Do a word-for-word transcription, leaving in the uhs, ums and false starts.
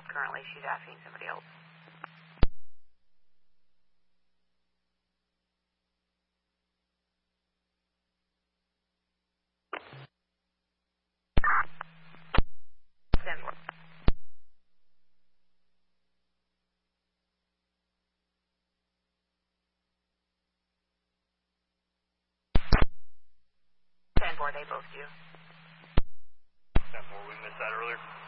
currently she's asking somebody else. ten four. ten four, they both do. ten four, we missed that earlier.